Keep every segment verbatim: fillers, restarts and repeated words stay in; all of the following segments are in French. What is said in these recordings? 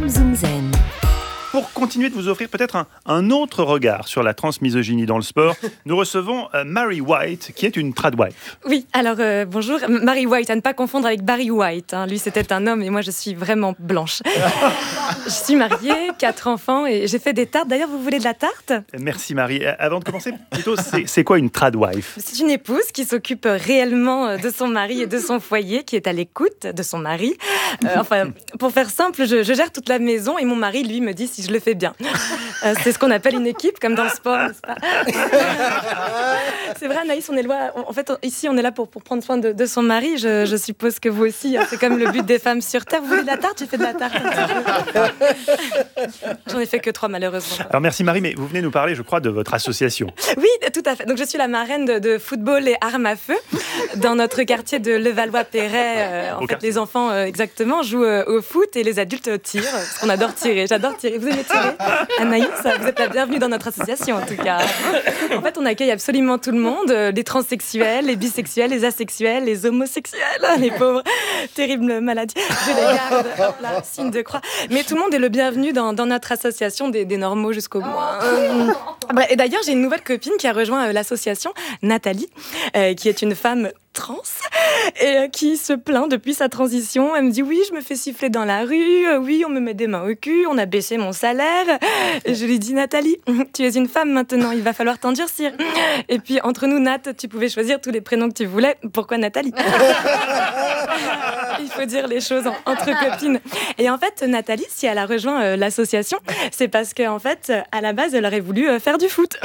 Zoom Zoom Zen. Pour continuer de vous offrir peut-être un, un autre regard sur la transmisogynie dans le sport, nous recevons euh, Mary White, qui est une tradwife. Oui, alors euh, bonjour, Mary White, à ne pas confondre avec Barry White. Hein. Lui, c'était un homme et moi, je suis vraiment blanche. Je suis mariée, quatre enfants et j'ai fait des tartes. D'ailleurs, vous voulez de la tarte ? Merci Marie. Euh, avant de commencer, plutôt, c'est, c'est quoi une tradwife ? C'est une épouse qui s'occupe réellement de son mari et de son foyer, qui est à l'écoute de son mari. Euh, enfin, pour faire simple, je, je gère toute la maison et mon mari, lui, me dit si je le fais bien. Euh, c'est ce qu'on appelle une équipe, comme dans le sport, n'est-ce pas ? C'est vrai, Anaïs, on est loin. En fait, ici, on est là pour, pour prendre soin de, de son mari. Je, je suppose que vous aussi. Hein, c'est comme le but des femmes sur Terre. Vous voulez de la tarte ? J'ai fait de la tarte. J'en ai fait que trois, malheureusement. Alors merci Marie, mais vous venez nous parler, je crois, de votre association. Oui, tout à fait. Donc, je suis la marraine de, de football et armes à feu dans notre quartier de Levallois-Perret. Euh, en Au fait, quartier. les enfants, euh, exactement, jouent euh, au foot et les adultes tirent, parce qu'on adore tirer. J'adore tirer. Vous aimez tirer ? Anaïs, vous êtes la bienvenue dans notre association, en tout cas. En fait, on accueille absolument tout le monde, euh, les transsexuels, les bisexuels, les asexuels, les homosexuels, les pauvres, terribles maladies. Je les garde, hop là, signe de croix. Mais tout le monde est le bienvenu dans, dans notre association des, des normaux jusqu'au moins. Euh, bref, et d'ailleurs, j'ai une nouvelle copine qui a rejoint euh, l'association, Nathalie, euh, qui est une femme trans et euh, qui se plaint depuis sa transition. Elle me dit oui, je me fais siffler dans la rue, euh, oui, on me met des mains au cul, on a baissé mon salaire. Et je lui dis Nathalie, tu es une femme maintenant, il va falloir t'endurcir. Et puis entre nous, Nat, tu pouvais choisir tous les prénoms que tu voulais. Pourquoi Nathalie ? Il faut dire les choses en, entre copines. Et en fait, Nathalie, si elle a rejoint euh, l'association, c'est parce qu'en fait, à la base, elle aurait voulu euh, faire du foot.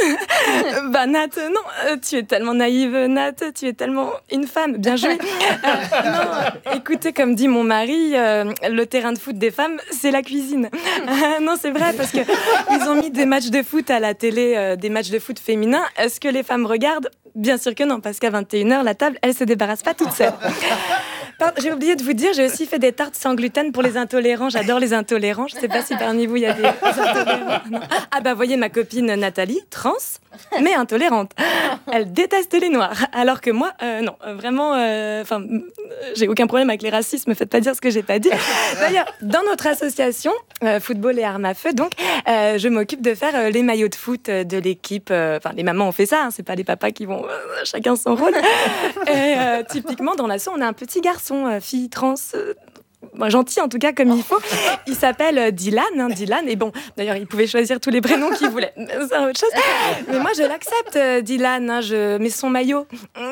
Bah Nat, non, euh, tu es tellement naïve, Nat, tu es tellement une femme, bien joué. Euh, non, écoutez, comme dit mon mari, euh, le terrain de foot des femmes, c'est la cuisine. Euh, non, c'est vrai, parce que ils ont mis des matchs de foot à la télé, euh, des matchs de foot féminins. Est-ce que les femmes regardent ? Bien sûr que non, parce qu'à vingt et une heures, la table, elle se débarrasse pas toute seule. Pardon, j'ai oublié de vous dire, j'ai aussi fait des tartes sans gluten pour les intolérants. J'adore les intolérants. Je sais pas si parmi vous, il y a des intolérants. Non. Ah bah, voyez ma copine Nathalie, trans, mais intolérante. Elle déteste les noirs. Alors que moi, euh, non, vraiment, enfin, euh, j'ai aucun problème avec les racistes. Me faites pas dire ce que j'ai pas dit. D'ailleurs, dans notre association, euh, Football et Armes à Feu, donc, euh, je m'occupe de faire euh, les maillots de foot de l'équipe. Enfin, euh, les mamans ont fait ça, hein, c'est pas les papas qui vont euh, chacun son rôle. Et euh, typiquement, dans l'asso, on a un petit garçon, euh, fille trans. Euh, Bon, gentil en tout cas comme il faut. Il s'appelle euh, Dylan, hein, Dylan. Et bon, d'ailleurs, il pouvait choisir tous les prénoms qu'il voulait. C'est autre chose. Mais moi, je l'accepte, euh, Dylan. Hein, je mets son maillot.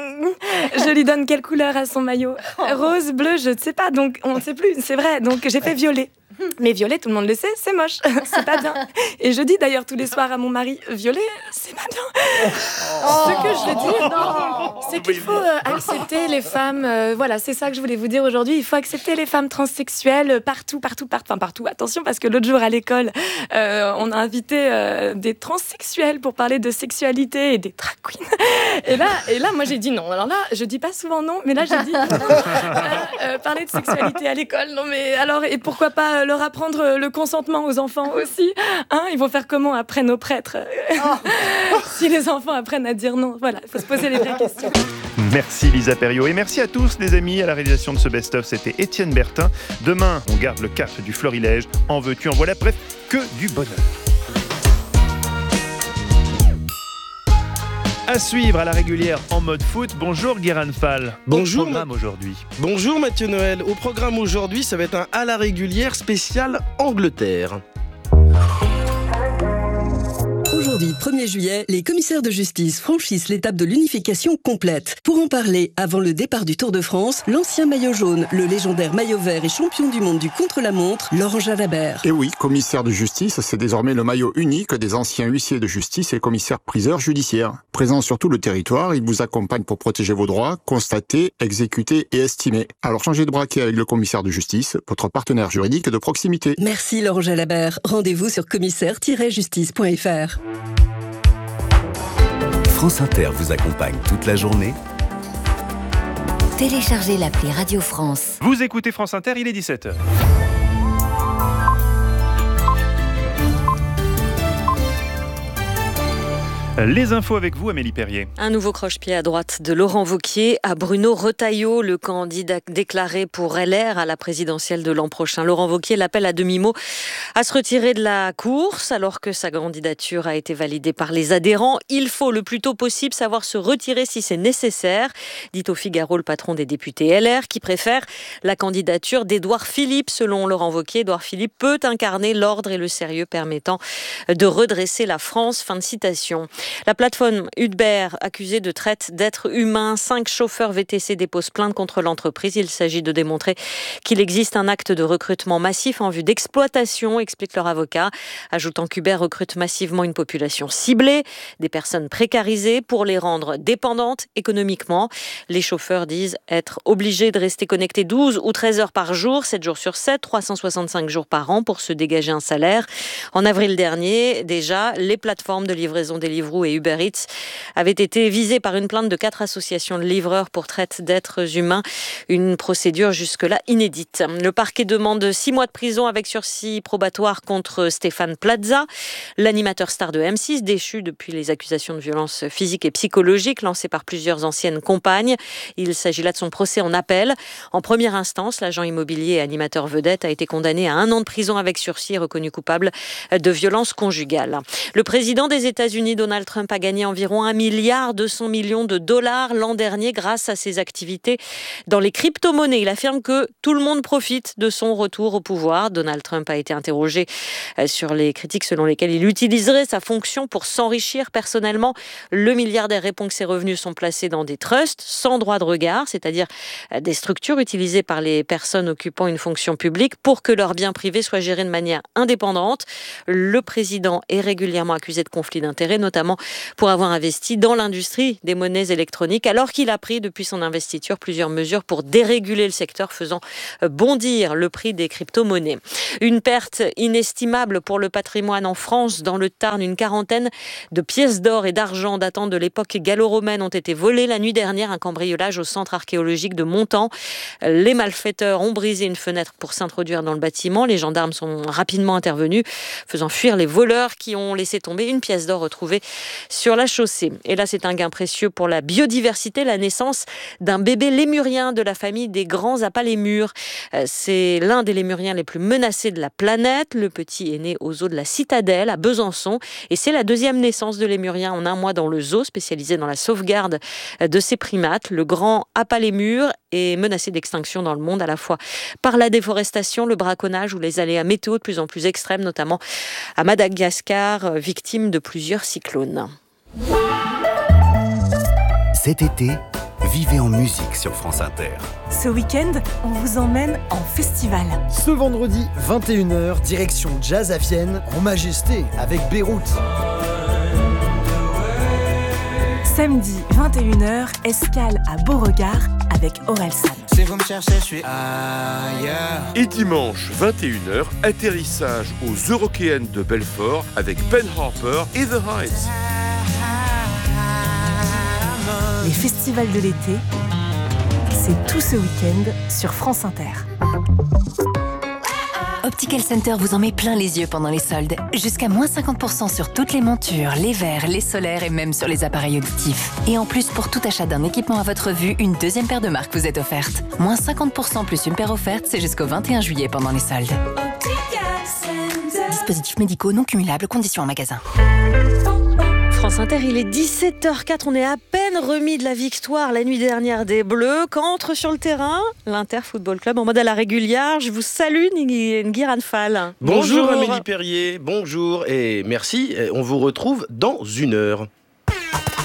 Je lui donne quelle couleur à son maillot ? Rose, bleu, je ne sais pas. Donc, on ne sait plus. C'est vrai. Donc, j'ai fait violet. Mais violet, tout le monde le sait, c'est moche, c'est pas bien. Et je dis d'ailleurs tous les soirs à mon mari, violet, c'est pas bien. Oh. Ce que je veux dire, non, c'est qu'il faut euh, accepter les femmes. Euh, voilà, c'est ça que je voulais vous dire aujourd'hui. Il faut accepter les femmes transsexuelles partout, partout, partout. Enfin, partout. Attention, parce que l'autre jour à l'école, euh, on a invité euh, des transsexuels pour parler de sexualité et des drag queens. Et là, et là, moi j'ai dit non. Alors là, je dis pas souvent non, mais là j'ai dit euh, euh, parler de sexualité à l'école. Non, mais alors, et pourquoi pas euh, leur apprendre le consentement aux enfants aussi, hein, ils vont faire comment après nos prêtres oh. Si les enfants apprennent à dire non, voilà, il faut se poser les vraies questions. Merci Lisa Perriot et merci à tous les amis à la réalisation de ce best-of, c'était Étienne Bertin. Demain, on garde le cap du florilège, en veux-tu, en voilà, bref, que du bonheur. À suivre à la régulière en mode foot. Bonjour Guérin Fall. Bonjour. Au programme aujourd'hui. Bonjour Mathieu Noël. Au programme aujourd'hui, ça va être un à la régulière spécial Angleterre. Aujourd'hui, premier juillet, les commissaires de justice franchissent l'étape de l'unification complète. Pour en parler, avant le départ du Tour de France, l'ancien maillot jaune, le légendaire maillot vert et champion du monde du contre-la-montre, Laurent Jalabert. Et oui, commissaire de justice, c'est désormais le maillot unique des anciens huissiers de justice et commissaires-priseurs judiciaires. Présent sur tout le territoire, il vous accompagne pour protéger vos droits, constater, exécuter et estimer. Alors changez de braquet avec le commissaire de justice, votre partenaire juridique de proximité. Merci Laurent Jalabert. Rendez-vous sur commissaire tiret justice point f r. France Inter vous accompagne toute la journée. Téléchargez l'appli Radio France. Vous écoutez France Inter, il est dix-sept heures. Les infos avec vous, Amélie Perrier. Un nouveau croche-pied à droite de Laurent Wauquiez à Bruno Retailleau, le candidat déclaré pour L R à la présidentielle de l'an prochain. Laurent Wauquiez l'appelle à demi-mot à se retirer de la course alors que sa candidature a été validée par les adhérents. Il faut le plus tôt possible savoir se retirer si c'est nécessaire, dit au Figaro le patron des députés L R qui préfère la candidature d'Édouard Philippe. Selon Laurent Wauquiez, Édouard Philippe peut incarner l'ordre et le sérieux permettant de redresser la France. Fin de citation. La plateforme Uber, accusée de traite d'êtres humains, cinq chauffeurs V T C déposent plainte contre l'entreprise. Il s'agit de démontrer qu'il existe un acte de recrutement massif en vue d'exploitation, explique leur avocat, ajoutant qu'Uber recrute massivement une population ciblée, des personnes précarisées pour les rendre dépendantes économiquement. Les chauffeurs disent être obligés de rester connectés douze ou treize heures par jour, sept jours sur sept, trois cent soixante-cinq jours par an pour se dégager un salaire. En avril dernier, déjà, les plateformes de livraison Deliveroo et Uber Eats avaient été visées par une plainte de quatre associations de livreurs pour traite d'êtres humains, une procédure jusque-là inédite. Le parquet demande six mois de prison avec sursis probatoire contre Stéphane Plaza, l'animateur star de M six, déchu depuis les accusations de violence physique et psychologique lancées par plusieurs anciennes compagnes. Il s'agit là de son procès en appel. En première instance, l'agent immobilier et animateur vedette a été condamné à un an de prison avec sursis et reconnu coupable de violence conjugale. Le président des États-Unis, Donald Trump, a gagné environ un milliard deux cents millions de dollars l'an dernier grâce à ses activités dans les crypto-monnaies. Il affirme que tout le monde profite de son retour au pouvoir. Donald Trump a été interrogé sur les critiques selon lesquelles il utiliserait sa fonction pour s'enrichir personnellement. Le milliardaire répond que ses revenus sont placés dans des trusts sans droit de regard, c'est-à-dire des structures utilisées par les personnes occupant une fonction publique pour que leurs biens privés soient gérés de manière indépendante. Le président est régulièrement accusé de conflit d'intérêts, notamment pour avoir investi dans l'industrie des monnaies électroniques, alors qu'il a pris depuis son investiture plusieurs mesures pour déréguler le secteur, faisant bondir le prix des crypto-monnaies. Une perte inestimable pour le patrimoine en France. Dans le Tarn, une quarantaine de pièces d'or et d'argent datant de l'époque gallo-romaine ont été volées la nuit dernière. Un cambriolage au centre archéologique de Montan. Les malfaiteurs ont brisé une fenêtre pour s'introduire dans le bâtiment. Les gendarmes sont rapidement intervenus, faisant fuir les voleurs qui ont laissé tomber une pièce d'or retrouvée sur la chaussée. Et là, c'est un gain précieux pour la biodiversité, la naissance d'un bébé lémurien de la famille des grands apalémures. C'est l'un des lémuriens les plus menacés de la planète. Le petit est né au zoo de la Citadelle à Besançon et c'est la deuxième naissance de lémurien en un mois dans le zoo spécialisé dans la sauvegarde de ces primates. Le grand apalémure est menacé d'extinction dans le monde à la fois par la déforestation, le braconnage ou les aléas météo de plus en plus extrêmes, notamment à Madagascar, victime de plusieurs cyclones. Cet été, vivez en musique sur France Inter. Ce week-end, on vous emmène en festival. Ce vendredi, vingt et une heures, direction Jazz à Vienne, en majesté, avec Beyrouth. Samedi, vingt et une heures, escale à Beauregard avec Orelsan. Si vous me cherchez, je suis ailleurs. Et dimanche, vingt et une heures, atterrissage aux Eurockéennes de Belfort avec Ben Harper et The Heights. Les festivals de l'été, c'est tout ce week-end sur France Inter. Optical Center vous en met plein les yeux pendant les soldes. Jusqu'à moins cinquante pour cent sur toutes les montures, les verres, les solaires et même sur les appareils auditifs. Et en plus, pour tout achat d'un équipement à votre vue, une deuxième paire de marques vous est offerte. Moins cinquante pour cent plus une paire offerte, c'est jusqu'au vingt et un juillet pendant les soldes. Dispositifs médicaux non cumulables, conditions en magasin. France Inter, il est dix-sept heures quatre, on est à peine remis de la victoire la nuit dernière des Bleus. Quand entre sur le terrain, l'Inter Football Club en mode à la régulière. Je vous salue, Nguy Ranfal. Bonjour, bonjour Amélie Perrier, bonjour et merci. On vous retrouve dans une heure.